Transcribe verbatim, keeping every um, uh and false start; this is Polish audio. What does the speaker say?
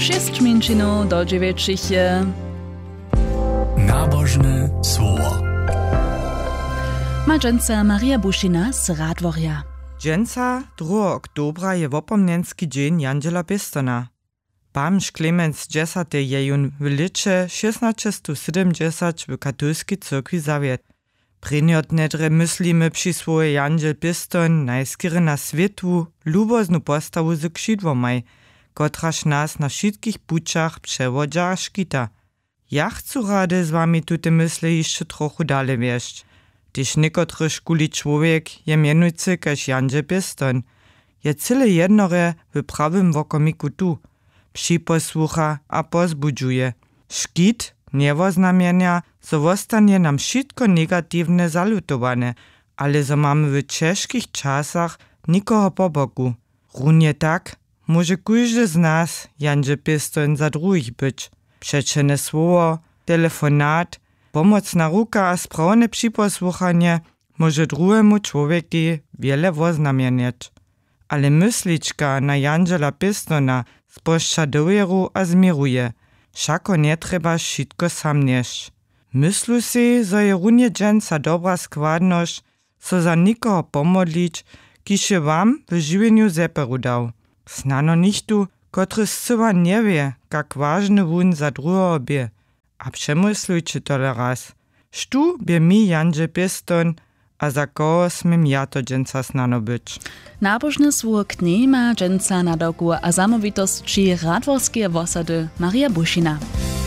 Šest minčinov do dziewięciu je. Nabożne słowo. Ma dżęca Maria Bušina z Radworja. Dżęca drugiego oktobra je wopomnienski dzień Jandzela Pistona. Bamž Klemens dziesiąty je jun w licze szesnaście siedemdziesiąt w katolskiej cyrkwi zawiet. Prenjotnedre myslimy przy swoje Jandzel Piston najskiery na światu luboznu postawu z krzydłomaj, kotraż nas na wszystkich puczach przewodza a szkita. Ja chcę rady z wami tute mysle jeszcze trochu dalej wieść. Tyż niekotry szkuli człowiek je mianujcy kaž Jandzel Piston. Je cyle jednore w prawym wokomiku tu. Připosłucha a pozbudzuje. Škit niewoznamienia, so wostanie nam wszystko negatywne zalutowane, ale so mamy w ciężkich czasach nikogo po boku. Runie tak, może każdy z nas Jandzel Piston za drugich być. Przeczene słowo, telefonat, pomocna ruka a sprawne przyposłuchanie może drugiemu człowiekowi wiele woznamieniać. Ale mysliczka na Jandzela Pistona spuszcza dowieru a zmieruje. Šako nie treba šitko sam nieść. Myslu si, zo je runie dżęca dobra składność, so za nikogo pomodlić, kiż je wam w żywieniu zeperu dał. Snano nichtu, kotry zcyła nie wie, jak ważny wun za drugiego bie. A przemyslujcie tole raz. Sztu bie mi Jandzel Piston, a za kogo smiem ja to dżęca snano być. Nabożne słowo knema dżęca na doku a zamówitości radworskie wosady Maria Bušina.